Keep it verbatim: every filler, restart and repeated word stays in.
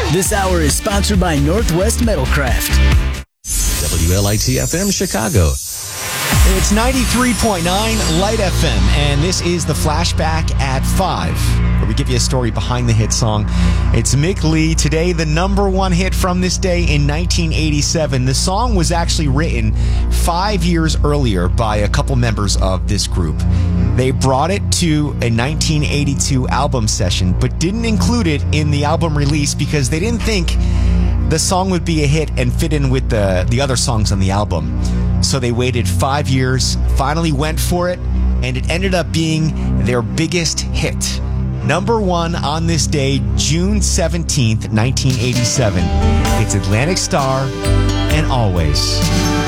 This hour is sponsored by Northwest Metalcraft. W L I T F M Chicago. It's ninety-three point nine Light F M, and this is the Flashback at five, where we give you a story behind the hit song. It's Mick Lee. Today, the number one hit from this day in nineteen eighty-seven. The song was actually written five years earlier by a couple members of this group. They brought it to a nineteen eighty-two album session, but didn't include it in the album release because they didn't think the song would be a hit and fit in with the, the other songs on the album. So they waited five years, finally went for it, and it ended up being their biggest hit. Number one on this day, June seventeenth, nineteen eighty-seven. It's Atlantic Starr and Always.